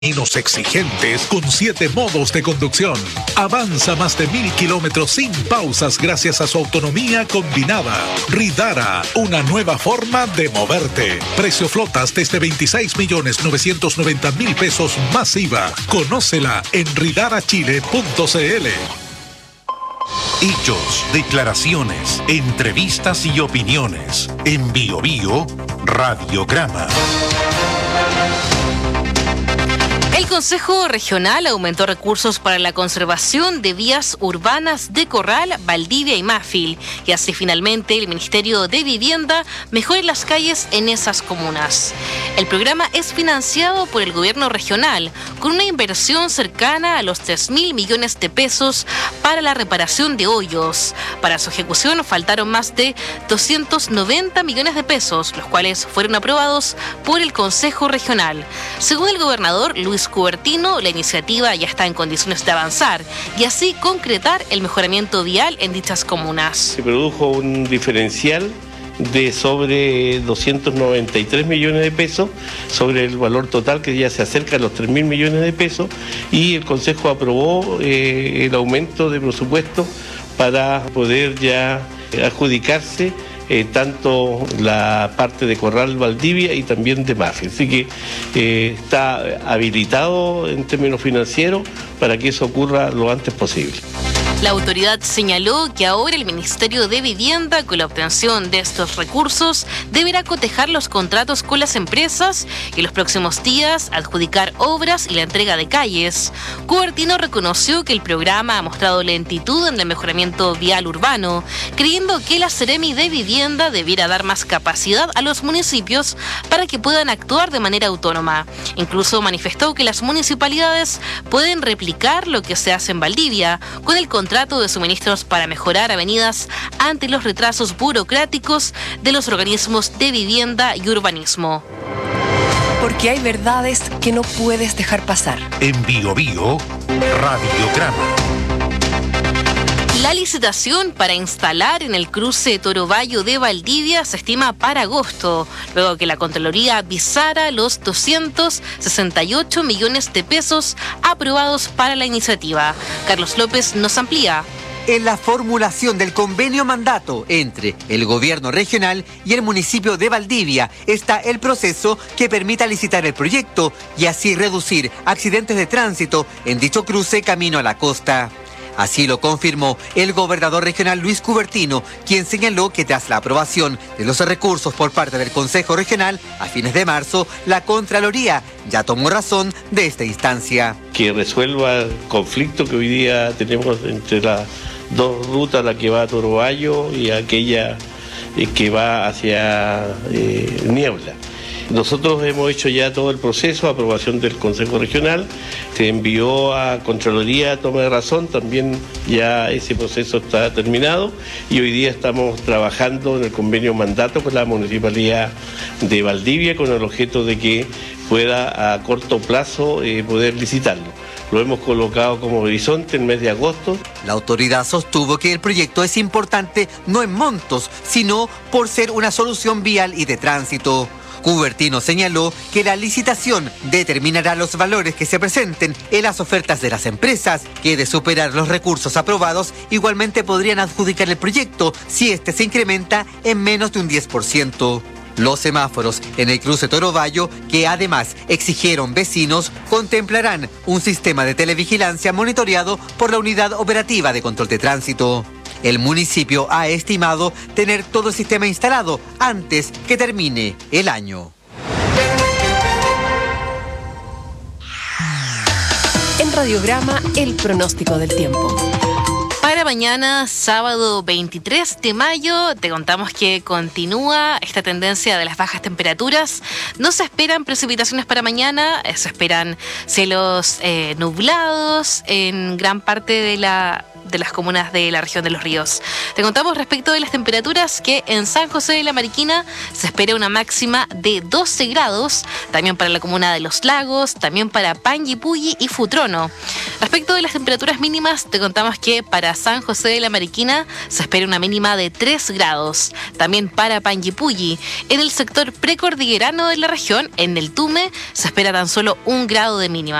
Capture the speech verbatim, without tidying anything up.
Caminos exigentes con siete modos de conducción. Avanza más de mil kilómetros sin pausas gracias a su autonomía combinada. Ridara, una nueva forma de moverte. Precio flotas desde veintiséis millones novecientos noventa mil pesos más I V A. Conócela en ridara chile punto c l. Hechos, declaraciones, entrevistas y opiniones. En Bio Bio, Radiograma. El Consejo Regional aumentó recursos para la conservación de vías urbanas de Corral, Valdivia y Mafil, y así finalmente el Ministerio de Vivienda mejore las calles en esas comunas. El programa es financiado por el gobierno regional, con una inversión cercana a los tres mil millones de pesos para la reparación de hoyos. Para su ejecución faltaron más de doscientos noventa millones de pesos, los cuales fueron aprobados por el Consejo Regional. Según el gobernador Luis Cubertino, la iniciativa ya está en condiciones de avanzar y así concretar el mejoramiento vial en dichas comunas. Se produjo un diferencial de sobre doscientos noventa y tres millones de pesos sobre el valor total que ya se acerca a los tres mil millones de pesos, y el Consejo aprobó eh, el aumento de presupuesto para poder ya adjudicarse Eh, tanto la parte de Corral, Valdivia y también de Mafia. Así que eh, está habilitado en términos financieros para que eso ocurra lo antes posible. La autoridad señaló que ahora el Ministerio de Vivienda, con la obtención de estos recursos, deberá cotejar los contratos con las empresas y en los próximos días adjudicar obras y la entrega de calles. Cubertino reconoció que el programa ha mostrado lentitud en el mejoramiento vial urbano, creyendo que la Seremi de Vivienda debiera dar más capacidad a los municipios para que puedan actuar de manera autónoma. Incluso manifestó que las municipalidades pueden replicar lo que se hace en Valdivia, con el contrato de suministros para mejorar avenidas ante los retrasos burocráticos de los organismos de vivienda y urbanismo. Porque hay verdades que no puedes dejar pasar. En Bio Bio, Radiograma. La licitación para instalar en el cruce Torobayo de Valdivia se estima para agosto, luego que la Contraloría avisara los doscientos sesenta y ocho millones de pesos aprobados para la iniciativa. Carlos López nos amplía. En la formulación del convenio mandato entre el gobierno regional y el municipio de Valdivia está el proceso que permita licitar el proyecto y así reducir accidentes de tránsito en dicho cruce camino a la costa. Así lo confirmó el gobernador regional Luis Cubertino, quien señaló que tras la aprobación de los recursos por parte del Consejo Regional a fines de marzo, la Contraloría ya tomó razón de esta instancia. Que resuelva el conflicto que hoy día tenemos entre las dos rutas, la que va a Torobayo y aquella que va hacia eh, Niebla. Nosotros hemos hecho ya todo el proceso, aprobación del Consejo Regional, se envió a Contraloría toma de razón, también ya ese proceso está terminado y hoy día estamos trabajando en el convenio mandato con la Municipalidad de Valdivia con el objeto de que pueda a corto plazo eh, poder licitarlo. Lo hemos colocado como horizonte el mes de agosto. La autoridad sostuvo que el proyecto es importante no en montos, sino por ser una solución vial y de tránsito. Cubertino señaló que la licitación determinará los valores que se presenten en las ofertas de las empresas, que de superar los recursos aprobados igualmente podrían adjudicar el proyecto si este se incrementa en menos de un diez por ciento. Los semáforos en el cruce Torobayo, que además exigieron vecinos, contemplarán un sistema de televigilancia monitoreado por la Unidad Operativa de Control de Tránsito. El municipio ha estimado tener todo el sistema instalado antes que termine el año. En Radiograma, el pronóstico del tiempo. Para mañana, sábado veintitrés de mayo, te contamos que continúa esta tendencia de las bajas temperaturas. No se esperan precipitaciones para mañana, se esperan cielos eh, nublados en gran parte de la de las comunas de la región de Los Ríos. Te contamos respecto de las temperaturas que en San José de la Mariquina se espera una máxima de doce grados, también para la comuna de Los Lagos, también para Panguipulli y Futrono. Respecto de las temperaturas mínimas, te contamos que para San José de la Mariquina se espera una mínima de tres grados, también para Panguipulli. En el sector precordillerano de la región, en el Tume, se espera tan solo un grado de mínima.